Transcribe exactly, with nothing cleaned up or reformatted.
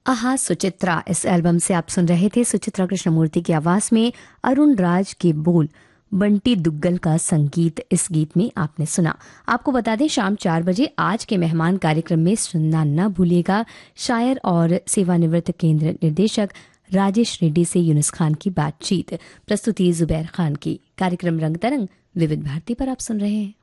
आहा सुचित्रा, इस एल्बम से आप सुन रहे थे सुचित्रा कृष्णमूर्ति की आवाज में अरुण राज के बोल, बंटी दुग्गल का संगीत इस गीत में आपने सुना। आपको बता दें शाम चार बजे आज के मेहमान कार्यक्रम में सुनना न भूलिएगा शायर और सेवानिवृत्त केंद्र निदेशक राजेश रेड्डी से यूनुस खान की बातचीत, प्रस्तुति जुबैर खान की। कार्यक्रम रंग तरंग विविध भारती पर आप सुन रहे हैं।